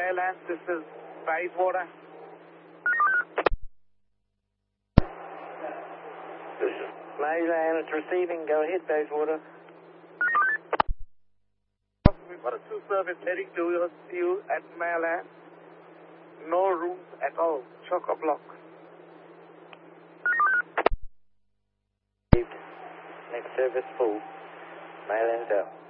Maryland, this is Bayswater. This is Maryland, it's receiving. Go ahead, Bayswater. We've got a 2 service heading to you at Maryland. No rooms at all. Chock-a-block. Next service full. Maryland's out.